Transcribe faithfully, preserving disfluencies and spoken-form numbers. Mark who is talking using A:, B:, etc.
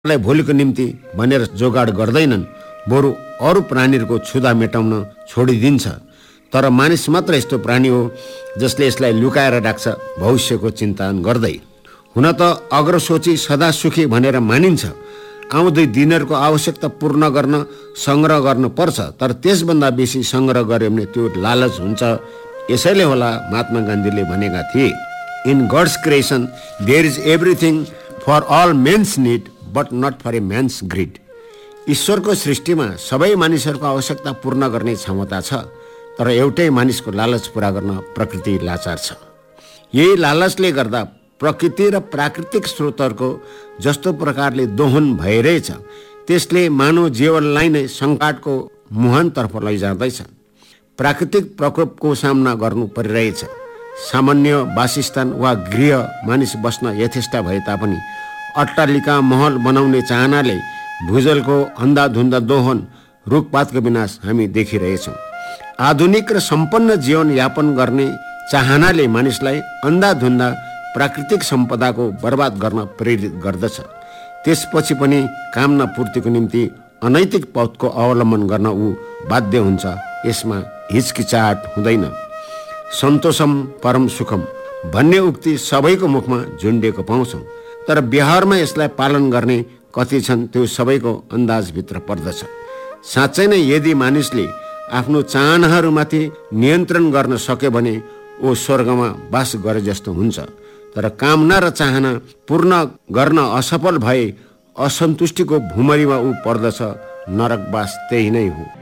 A: लाई भोलिको निम्ति भनेर जोगाड गर्दैनन्, बरु अरू प्राणीहरूको क्षुधा मेटाउन छोडिदिन्छ। तर मानिस मात्र यस्तो प्राणी हो जसले यसलाई लुकाएर राख्छ, भविष्यको चिन्ता गर्दै। हुन त अग्रसोची सदा सुखी भनेर मानिन्छ। आउँदै दिनहरूको आवश्यकता पूर्ण गर्न सङ्ग्रह गर्नुपर्छ, तर त्यसभन्दा बेसी सङ्ग्रह गर्यो भने त्यो लालच हुन्छ। यसैले होला महात्मा गान्धीले भनेका थिए, in gods creation there is everything for all men's need but not for A man's grid. ईश्वरको सृष्टिमा सबै मानिसहरूको आवश्यकता पूर्ण गर्ने क्षमता छ, तर एउटै मानिसको लालच पूरा गर्न प्रकृति लाचार छ। यही लालचले गर्दा प्रकृति र प्राकृतिक स्रोतहरूको जस्तो प्रकारले दोहन भइरहेछ, त्यसले मानव जीवनलाई नै सङ्कटको मुहानतर्फ लैजाँदैछ। प्राकृतिक प्रकोपको सामना गर्नु परिरहेछ। सामान्य वासस्थान वा गृह मानिस बस्न यथेष्ट भए तापनि अट्टालिका महल बनाउने चाहनाले भूजलको अन्धाधुन्दा दोहन, रुखपातको विनाश हामी देखिरहेछौँ। आधुनिक र सम्पन्न जीवन यापन गर्ने चाहनाले मानिसलाई अन्धाधुन्दा प्राकृतिक सम्पदाको बर्बाद गर्न प्रेरित गर्दछ। त्यसपछि पनि कामना पूर्तिको निम्ति अनैतिक पथको अवलम्बन गर्न ऊ बाध्य हुन्छ। यसमा हिचकिचाहट हुँदैन। सन्तोषम परम सुखम भन्ने उक्ति सबैको मुखमा झुन्डिएको पाउँछौँ, तर व्यवहारमा यसलाई पालन गर्ने कति छन् त्यो सबैको अन्दाजभित्र पर्दछ। साँच्चै नै यदि मानिसले आफ्नो चाहनाहरूमाथि नियन्त्रण गर्न सक्यो भने ऊ स्वर्गमा बास गरे जस्तो हुन्छ। तर कामना र चाहना पूर्ण गर्न असफल भए असन्तुष्टिको भुमरीमा ऊ पर्दछ। नरकवास त्यही नै हो।